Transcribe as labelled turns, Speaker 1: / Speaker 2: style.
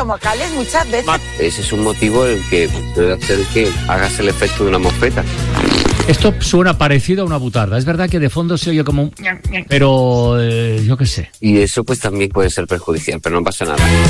Speaker 1: estomacales muchas veces.
Speaker 2: Ese es un motivo el que puede hacer que hagas el efecto de una mosqueta.
Speaker 3: Esto suena parecido a una butarda. Es verdad que de fondo se oye como un... Pero yo qué sé.
Speaker 2: Y eso pues también puede ser perjudicial, pero no pasa nada.